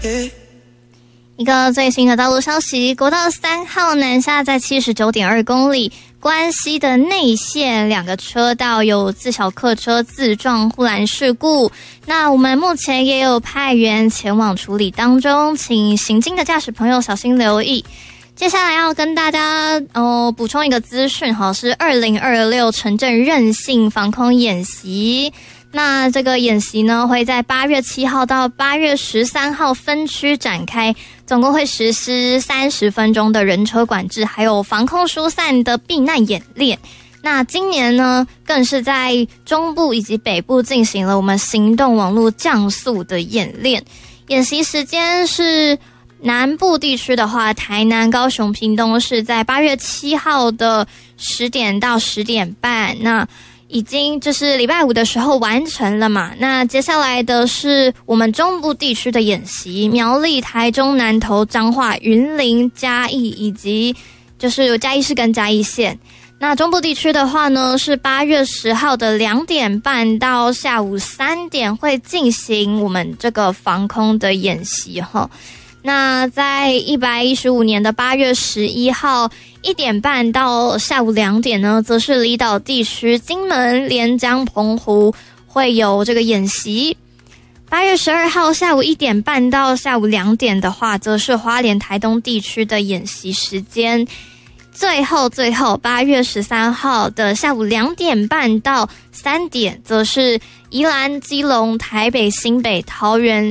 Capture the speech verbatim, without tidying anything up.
一个最新的道路消息，国道三号南下在 七十九点二公里，关西的内线两个车道有自小客车自撞护栏事故，那我们目前也有派员前往处理当中，请行经的驾驶朋友小心留意。接下来要跟大家哦补充一个资讯哈，是二零二六城镇韧性防空演习。那这个演习呢，会在八月七号到八月十三号分区展开，总共会实施三十分钟的人车管制，还有防空疏散的避难演练。那今年呢，更是在中部以及北部进行了我们行动网络降速的演练。演习时间是南部地区的话，台南、高雄、屏东是在八月七号的十点到十点半。那已经就是礼拜五的时候完成了嘛，那接下来的是我们中部地区的演习，苗栗、台中、南投、彰化、云林、嘉义以及就是有嘉义市跟嘉义县。那中部地区的话呢，是八月十号的两点半到下午三点会进行我们这个防空的演习哈。那在一百一十五年的八月十一号一点半到下午两点呢，则是离岛地区金门、连江、澎湖会有这个演习。八月十二号下午一点半到下午两点的话，则是花莲、台东地区的演习时间。最后最后八月十三号的下午两点半到三点，则是宜兰、基隆、台北、新北、桃园